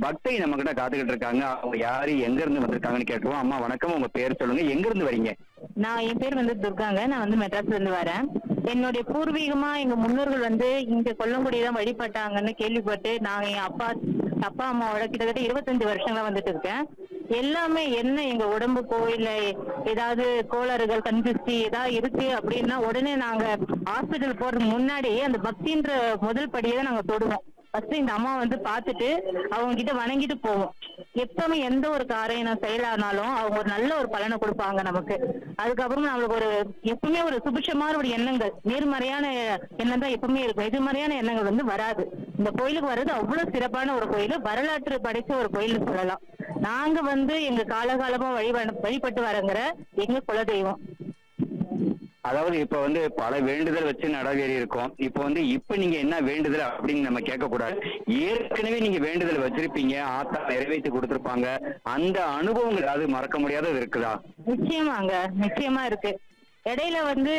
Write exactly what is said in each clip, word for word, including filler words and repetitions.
பக்தை நம்ம கிட்ட காத்துக்கிட்டு இருக்காங்க. அவங்க யாரு, எங்க இருந்து வந்திருக்காங்கன்னு கேட்டுருவோம். அம்மா வணக்கம், உங்க பேர் சொல்லுங்க, எங்க இருந்து வரீங்க? நான் என் பேர் வந்து துர்காங்க. நான் வந்து மெட்ராஸ்ல இருந்து வரேன். என்னுடைய பூர்வீகமா எங்க முன்னோர்கள் வந்து இங்க கொல்லங்குடி தான் வழிபட்டாங்கன்னு கேள்விப்பட்டு நான் என் அப்பா அப்பா அம்மாவோட கிட்டத்தட்ட இருபத்தஞ்சு வருஷங்களா வந்துட்டு இருக்கேன். எல்லாமே என்ன எங்க உடம்புக்கோ இல்ல ஏதாவது கோளாறுகள் கண்திஷ்டி ஏதாவது இருக்கு அப்படின்னா உடனே நாங்க ஹாஸ்பிட்டல் போறதுக்கு முன்னாடி அந்த பக்தின்ற முதல் படியை தான் நாங்க தொடுவோம். ஃபர்ஸ்ட் இந்த அம்மா வந்து பார்த்துட்டு அவங்க கிட்ட வணங்கிட்டு போவோம். எப்பவுமே எந்த ஒரு காரியம் செயலானாலும் அவங்க ஒரு நல்ல ஒரு பலனை கொடுப்பாங்க நமக்கு. அதுக்கப்புறம் நம்மளுக்கு ஒரு எப்பவுமே ஒரு சுபிட்சமான ஒரு எண்ணங்கள், நேர்மறையான எண்ணம் தான் எப்பவுமே இருக்கும். எதிர்மறையான எண்ணங்கள் வந்து வராது. இந்த கோயிலுக்கு வர்றது அவ்வளவு சிறப்பான ஒரு கோயில், வரலாற்று படைச்ச ஒரு கோயில்னு சொல்லலாம். நாங்க வந்து எங்க காலகாலமா வழிபட வழிபட்டு வரங்கிற எங்க குலதெய்வம். அதாவது இப்ப வந்து பல வேண்டுதல் வச்சு நடவேறி இருக்கோம். இப்ப வந்து இப்ப நீங்க என்ன வேண்டுதல் அப்படின்னு நம்ம கேட்க கூடாது. ஏற்கனவே நீங்க வேண்டுதல் வச்சிருப்பீங்க, ஆத்தா நிறைவேற்றி கொடுத்திருப்பாங்க. அந்த அனுபவங்கள் ஏதாவது மறக்க முடியாதது இருக்குதா? நிச்சயமாங்க, நிச்சயமா இருக்கு. இடையில வந்து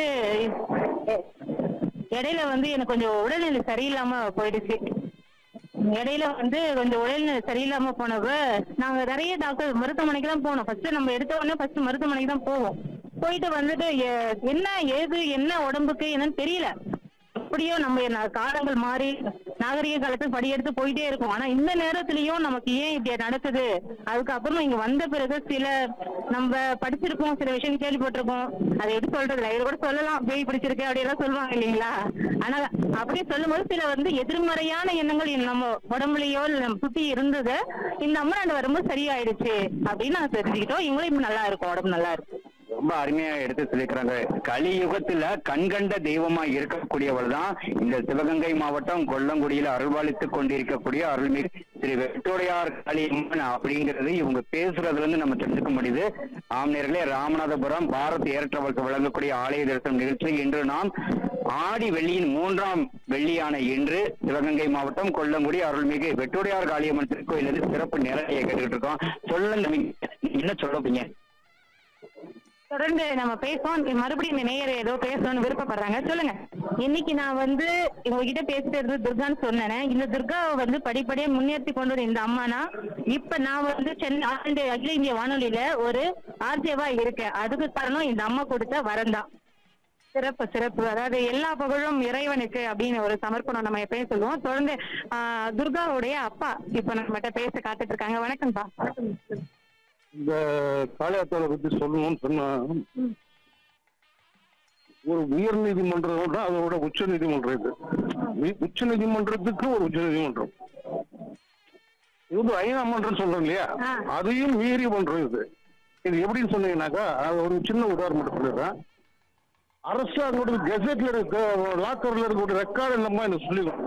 இடையில வந்து எனக்கு கொஞ்சம் உடல்நிலை சரியில்லாம போயிடுச்சு. இடையில வந்து கொஞ்சம் உடல்நிலை சரியில்லாம போனப்ப நாங்க நிறைய டாக்டர் மருத்துவமனைக்கு தான் போனோம். ஃபர்ஸ்ட் நம்ம எடுத்த உடனே ஃபர்ஸ்ட் மருத்துவமனைக்கு தான் போவோம். போயிட்டு வந்துட்டு என்ன ஏது என்ன உடம்புக்கு என்னன்னு தெரியல. அப்படியோ நம்ம காலங்கள் மாறி நாகரிக காலத்துக்கு படியெடுத்து போயிட்டே இருக்கும். ஆனா இந்த நேரத்திலயும் நமக்கு ஏன் இப்படி நடக்குது? அதுக்கப்புறம் இங்க வந்த பிறகு சில நம்ம படிச்சிருக்கோம், சில விஷயம் கேள்விப்பட்டிருக்கோம். அதை எப்படி சொல்றது, இது கூட சொல்லலாம், பேய் பிடிச்சிருக்கு அப்படி எல்லாம் சொல்லுவாங்க இல்லைங்களா? ஆனா அப்படியே சொல்லும் போது சில வந்து எதிர்மறையான எண்ணங்கள் நம்ம உடம்புலயோ நம்ம சுத்தி இருந்தது இந்த அம்மனாண்டு வரும்போது சரியாயிடுச்சு அப்படின்னு நாங்க தெரிஞ்சுக்கிட்டோம். இவங்களும் இப்ப நல்லா இருக்கும், உடம்பு நல்லா இருக்கு. ரொம்ப அருமையா எடுத்து சொல்லிக்கிறாங்க. கலியுகத்துல கண்கண்ட தெய்வமா இருக்கக்கூடியவள் தான் இந்த சிவகங்கை மாவட்டம் கொல்லங்குடியில அருள்வாளித்துக் கொண்டிருக்கக்கூடிய அருள்மிகு ஸ்ரீ வெட்டோடையார் காளியம்மன் அப்படிங்கிறது இவங்க பேசுறதுல இருந்து நம்ம தெரிஞ்சுக்க முடியுது. ஆம்நேயர்களே, ராமநாதபுரம் பாரத் ஏர் டிராவல்ஸ் வழங்கக்கூடிய ஆலய தரிசனம் நிகழ்ச்சி இன்று நாம் ஆடி வெள்ளியின் மூன்றாம் வெள்ளியான இன்று சிவகங்கை மாவட்டம் கொல்லங்குடி அருள்மிகு வெட்டோடையார் காளியம்மன் திருக்கோயிலிருந்து சிறப்பு நிலையை கேட்டுக்கிட்டு இருக்கோம். சொல்லுங்க, என்ன சொல்லுவீங்க? தொடர்ந்து நம்ம பேசுவோம். மறுபடியும் இந்த நேயர் ஏதோ பேசணும்னு விருப்பப்படுறாங்க, சொல்லுங்க. இன்னைக்கு நான் வந்து உங்ககிட்ட பேசிட்டு இருந்தது துர்கான்னு சொன்னேன். இந்த துர்காவை வந்து படிப்படியா முன்னேற்றி கொண்டு வர இந்த அம்மானா இப்ப நான் வந்து சென்னை அகில இந்திய வானொலியில ஒரு ஆர்ஜேவா இருக்கேன். அதுக்கு காரணம் இந்த அம்மா கொடுத்த வரம் தான். சிறப்பு சிறப்பு. அதாவது எல்லா புகழும் இறைவனுக்கு அப்படின்னு ஒரு சமர்ப்பணம் நம்ம எப்பயும் சொல்லுவோம். தொடர்ந்து ஆஹ் துர்காவுடைய அப்பா இப்ப நம்மகிட்ட பேச காத்துட்டு இருக்காங்க. வணக்கம்ப்பா. இந்த காளியாத்தாவை பத்தி சொல்லணும்னு சொன்னா, ஒரு உயர் நீதிமன்றம் தான் அதோட உச்ச நீதிமன்றம். இது உச்ச நீதிமன்றத்துக்கு ஒரு உச்ச நீதிமன்றம், இது வந்து ஐநா மன்றம் சொல்றோம் இல்லையா, அதையும் மீறி பண்றோம் இது. இது எப்படின்னு சொன்னீங்கன்னாக்கா, அது ஒரு சின்ன உதாரணம் சொல்லிடுறேன். அரசாங்கோட கெசட்ல இருக்க லாக்கர்ல இருக்க ரெக்கார்டு இல்லாம எனக்கு சொல்லிடும்.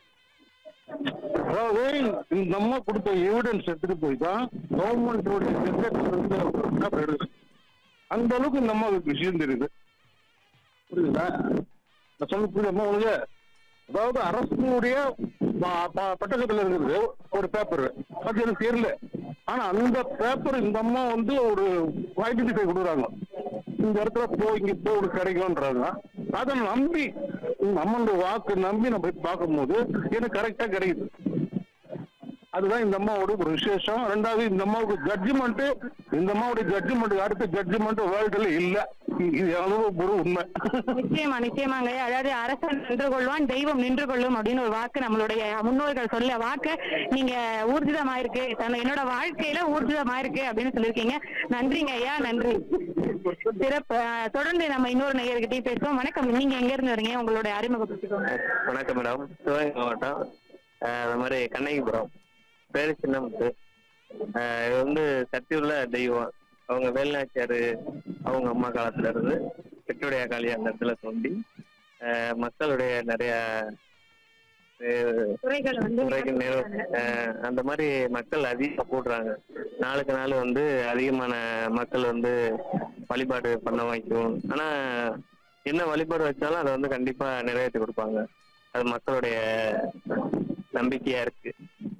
அதாவது இந்த அம்மா கொடுத்த எவிடன்ஸ் எடுத்துட்டு போய் தான் கவர்மெண்டோட எடுக்கு. அந்த அளவுக்கு இந்த அம்மாவுக்கு விஷயம் தெரியுது. புரியுதா நான் சொல்ல புரியுதா உங்களுக்கு? அதாவது அரசுடைய பட்டகத்துல இருக்கிறது ஒரு பேப்பர், அது எனக்கு தெரியல. ஆனா அந்த பேப்பர் இந்த அம்மா வந்து ஒரு ஐடென்டிஃபை கொடுக்குறாங்க. இந்த இடத்துல போ, இங்க போ, ஒரு கிடைக்கும்ன்றாங்க. அதை நம்பி நம்மளோட வாக்கு நம்பி நம்ம போய் பார்க்கும் போது எனக்கு கரெக்டா கிடைக்குது. அதுதான் இந்த அம்மாவோட ஒரு விசேஷம். ரெண்டாவது, இந்த அம்மாவுக்கு ஜட்ஜ்மெண்ட், இந்த அம்மாவுடைய ஜட்ஜ்மெண்ட் அடுத்த ஜட்ஜ்மெண்ட் வேர்ல்டுல இல்ல. இது எவ்வளவு ஒரு உண்மை. நிச்சயமா நிச்சயமாங்க. அதாவது அரசன் நின்று கொள்வான், தெய்வம் நின்று கொள்ளும் அப்படின்னு ஒரு வாக்கு நம்மளுடைய முன்னோர்கள் சொல்ல வாக்கு நீங்க ஊர்ஜிதமாயிருக்கு, என்னோட வாழ்க்கையில ஊர்ஜிதமாயிருக்கு அப்படின்னு சொல்லியிருக்கீங்க. நன்றிங்க ஐயா, நன்றி. சிறப்பு. தொடர்ந்து நம்ம இன்னொரு நேயர்கிட்டயும் பேசுவோம். வணக்கம், நீங்க எங்க இருந்து வரீங்க, உங்களுடைய அறிமுகப்படுத்திக்கோங்க. வணக்கம் மேடம், சிவகங்கை மாவட்டம் அது மாதிரி கண்ணகிபுரம், பேரு சின்னமுத்து. இது வந்து சக்தி உள்ள தெய்வம். அவங்க வேலுநாச்சியாரு அவங்க அம்மா காலத்துல இருந்து வெட்டுடைய காளி அந்த இடத்துல தோண்டி மக்களுடைய நிறைய துறைகள் அந்த மாதிரி மக்கள் அதிகமா போடுறாங்க. நாளுக்கு நாள் வந்து அதிகமான மக்கள் வந்து வழிபாடு பண்ண வைக்கும். ஆனா என்ன வழிபாடு வச்சாலும் அதை வந்து கண்டிப்பா நிறைவேற்றி கொடுப்பாங்க. அது மக்களுடைய நம்பிக்கையா இருக்கு.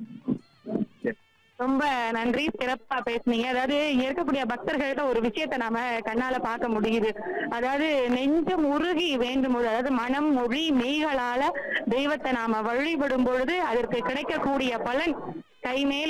ரொம்ப நன்றி, சிறப்பா பேசுனீங்க. அதாவது இருக்கக்கூடிய பக்தர்கள்ட்ட ஒரு விஷயத்த நாம கண்ணால பார்க்க முடியுது. அதாவது நெஞ்சம் உருகி வேண்டும் போது, அதாவது மனம் மொழி மெய்களால தெய்வத்தை நாம வழிபடும் பொழுது அதற்கு கிடைக்கக்கூடிய பலன் கை மேல்